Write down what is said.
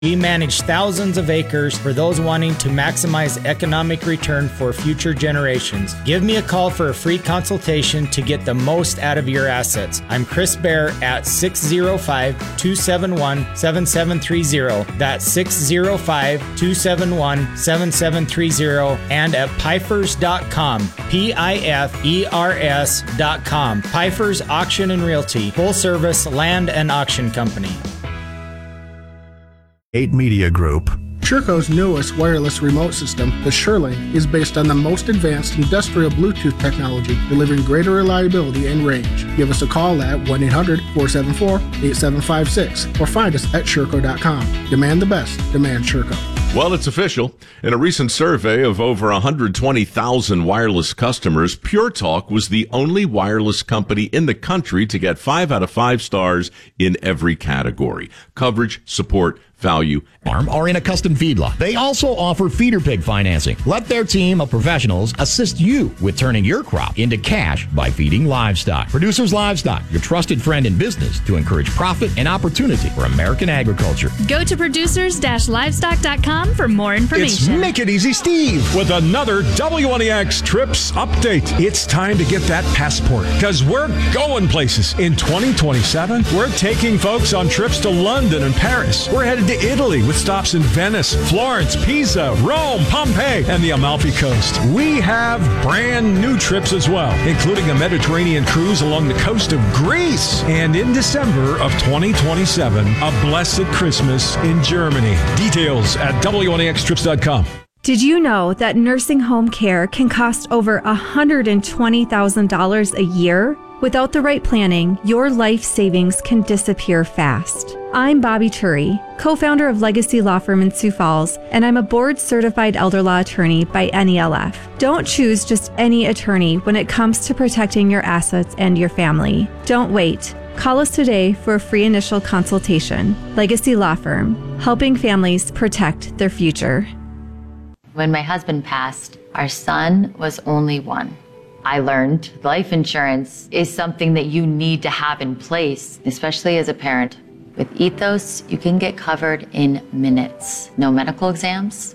We manage thousands of acres for those wanting to maximize economic return for future generations. Give me a call for a free consultation to get the most out of your assets. I'm Chris Bear at 605-271-7730. That's 605-271-7730 and at Pifers.com. Pifers.com. Pifers Auction and Realty. Full service land and auction company. 8 Media Group. Sherco's newest wireless remote system, the SureLink, is based on the most advanced industrial Bluetooth technology, delivering greater reliability and range. Give us a call at 1-800-474-8756 or find us at Sherco.com. Demand the best. Demand Sherco. Well, it's official. In a recent survey of over 120,000 wireless customers, Pure Talk was the only wireless company in the country to get 5 out of 5 stars in every category: coverage, support, value, farm or in a custom feedlot. They also offer feeder pig financing. Let their team of professionals assist you with turning your crop into cash by feeding livestock. Producers Livestock, your trusted friend in business to encourage profit and opportunity for American agriculture. Go to producers-livestock.com for more information. It's Make It Easy Steve with another WNEX Trips update. It's time to get that passport because we're going places. In 2027, we're taking folks on trips to London and Paris. We're headed to Italy with stops in Venice, Florence, Pisa, Rome, Pompeii, and the Amalfi Coast. We have brand new trips as well, including a Mediterranean cruise along the coast of Greece. And in December of 2027, a blessed Christmas in Germany. Details at WNEXtrips.com. Did you know that nursing home care can cost over $120,000 a year? Without the right planning, your life savings can disappear fast. I'm Bobby Turi, co-founder of Legacy Law Firm in Sioux Falls, and I'm a board-certified elder law attorney by NELF. Don't choose just any attorney when it comes to protecting your assets and your family. Don't wait. Call us today for a free initial consultation. Legacy Law Firm, helping families protect their future. When my husband passed, our son was only 1. I learned life insurance is something that you need to have in place, especially as a parent. With Ethos, you can get covered in minutes. No medical exams,